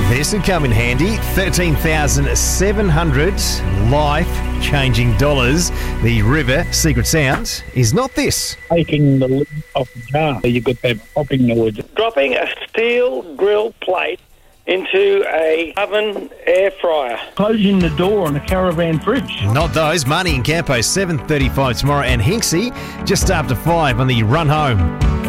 This would come in handy. 13,700 life-changing dollars. The River secret sound is not this. Taking the lid off the jar. You've got that popping noise. Dropping a steel grill plate into a oven air fryer. Closing the door on a caravan fridge. Not those. Marnie and Campo, 7:35 tomorrow. And Hinksy, just after 5 on the run home.